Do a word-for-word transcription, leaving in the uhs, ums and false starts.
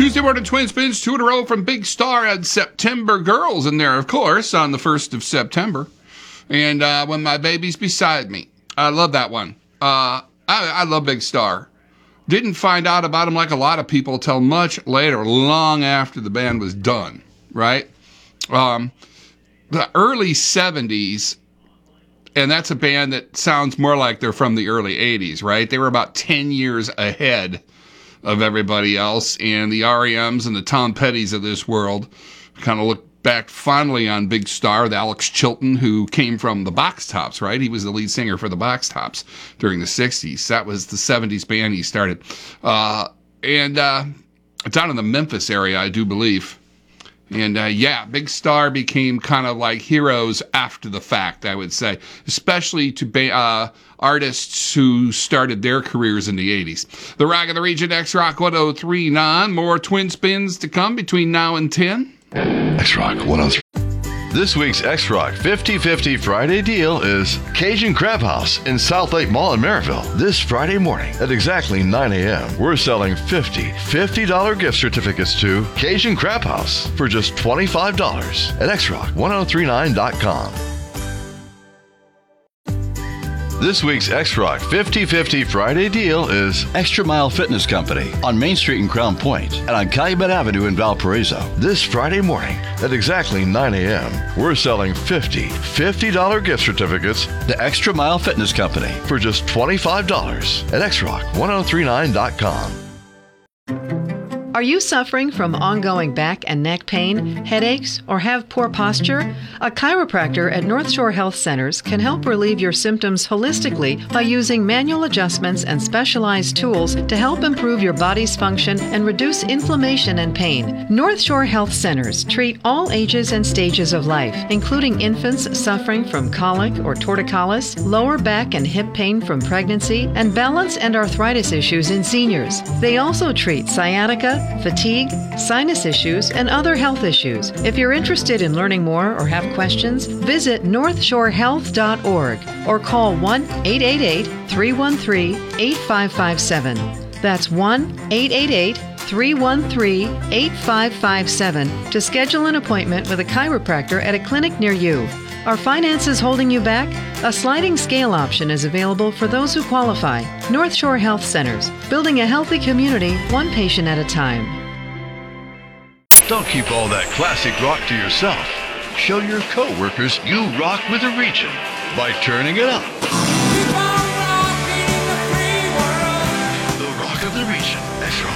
Tuesday morning twin spins, two in a row from Big Star and September Girls in there, of course, on the first of September. And uh, When My Baby's Beside Me. I love that one. Uh, I, I love Big Star. Didn't find out about him like a lot of people till much later, long after the band was done, right? Um, the early seventies, and that's a band that sounds more like they're from the early eighties, right? They were about ten years ahead of everybody else, and the R E Ms and the Tom Pettys of this world kind of look back fondly on Big Star, the Alex Chilton, who came from the Box Tops, right? He was the lead singer for the Box Tops during the sixties. That was the seventies band he started. Uh, and uh, down in the Memphis area, I do believe. And uh, yeah, Big Star became kind of like heroes after the fact, I would say, especially to ba- uh, artists who started their careers in the eighties. The Rock of the Region, X-Rock one oh three point nine. More twin spins to come between now and ten. X-Rock one oh three. This week's X-Rock fifty fifty Friday deal is Cajun Crab House in South Lake Mall in Maryville. This Friday morning at exactly nine a.m., we're selling fifty fifty dollars gift certificates to Cajun Crab House for just twenty-five dollars at X Rock ten thirty-nine dot com. This week's X-Rock fifty fifty Friday deal is Extra Mile Fitness Company on Main Street in Crown Point and on Calumet Avenue in Valparaiso. This Friday morning at exactly nine a.m., we're selling fifty fifty dollars gift certificates to Extra Mile Fitness Company for just twenty-five dollars at X Rock ten thirty-nine dot com. Are you suffering from ongoing back and neck pain, headaches, or have poor posture? A chiropractor at North Shore Health Centers can help relieve your symptoms holistically by using manual adjustments and specialized tools to help improve your body's function and reduce inflammation and pain. North Shore Health Centers treat all ages and stages of life, including infants suffering from colic or torticollis, lower back and hip pain from pregnancy, and balance and arthritis issues in seniors. They also treat sciatica, fatigue, sinus issues, and other health issues. If you're interested in learning more or have questions, visit north shore health dot org or call one eight eight eight, three one three, eight five five seven. That's one eight eight eight, three one three, eight five five seven to schedule an appointment with a chiropractor at a clinic near you. Are finances holding you back? A sliding scale option is available for those who qualify. North Shore Health Centers, building a healthy community, one patient at a time. Don't keep all that classic rock to yourself. Show your coworkers you rock with the region by turning it up.